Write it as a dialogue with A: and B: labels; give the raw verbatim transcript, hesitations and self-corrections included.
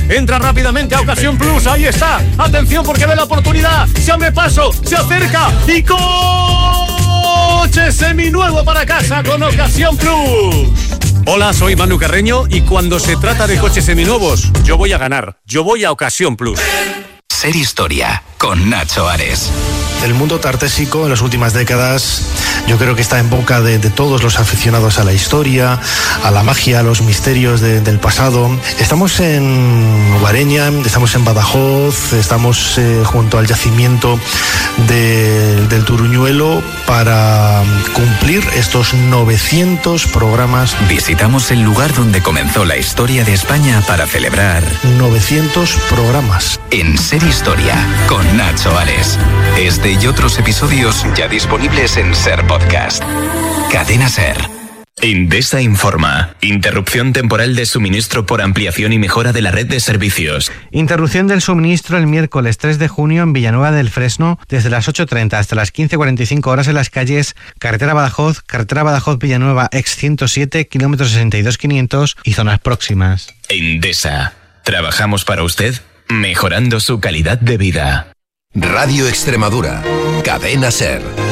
A: Entra rápidamente a Ocasión Plus, ahí está. Atención porque ve la oportunidad. Se abre paso, se acerca y coche seminuevo para casa con Ocasión Plus. Hola, soy Manu Carreño y cuando se trata de coches seminuevos, yo voy a ganar. Yo voy a Ocasión Plus.
B: Ser Historia con Nacho Ares.
C: El mundo tartésico en las últimas décadas yo creo que está en boca de, de todos los aficionados a la historia, a la magia, a los misterios de, del pasado. Estamos en Guareña, estamos en Badajoz, estamos eh, junto al yacimiento de, del Turuñuelo para cumplir estos novecientos programas.
B: Visitamos el lugar donde comenzó la historia de España para celebrar
C: novecientos programas.
B: En Ser Historia con Nacho Ares. Este y otros episodios ya disponibles en Ser Podcast. Cadena Ser.
D: Endesa informa. Interrupción temporal de suministro por ampliación y mejora de la red de servicios.
E: Interrupción del suministro el miércoles tres de junio en Villanueva del Fresno desde las ocho treinta hasta las quince cuarenta y cinco horas en las calles Carretera Badajoz, Carretera Badajoz-Villanueva ex ciento siete, kilómetros sesenta y dos quinientos y zonas próximas.
D: Endesa. Trabajamos para usted, mejorando su calidad de vida.
F: Radio Extremadura. Cadena Ser.